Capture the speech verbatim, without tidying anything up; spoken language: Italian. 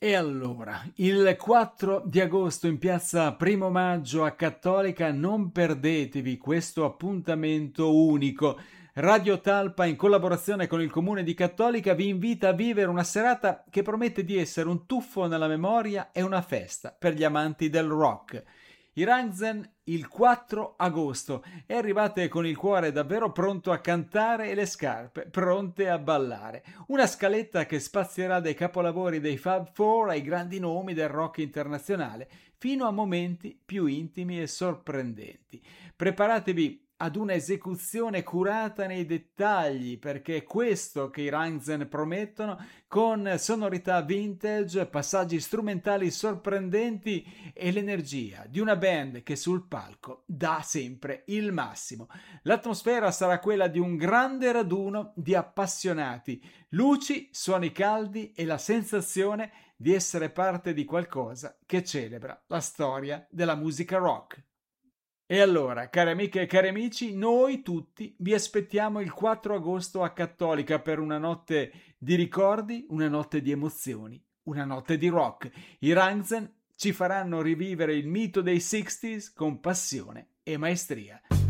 E allora, il quattro di agosto in piazza Primo Maggio a Cattolica, non perdetevi questo appuntamento unico. Radio Talpa, in collaborazione con il Comune di Cattolica, vi invita a vivere una serata che promette di essere un tuffo nella memoria e una festa per gli amanti del rock. I Rammstein il quattro agosto e arrivate con il cuore davvero pronto a cantare e le scarpe pronte a ballare. Una scaletta che spazierà dai capolavori dei Fab Four ai grandi nomi del rock internazionale, fino a momenti più intimi e sorprendenti. Preparatevi ad una esecuzione curata nei dettagli, perché è questo che i Rammstein promettono, con sonorità vintage, passaggi strumentali sorprendenti e l'energia di una band che sul palco dà sempre il massimo. L'atmosfera sarà quella di un grande raduno di appassionati, luci, suoni caldi e la sensazione di essere parte di qualcosa che celebra la storia della musica rock. E allora, cari amiche e cari amici, noi tutti vi aspettiamo il quattro agosto a Cattolica per una notte di ricordi, una notte di emozioni, una notte di rock. I Rammstein ci faranno rivivere il mito dei sessanta con passione e maestria.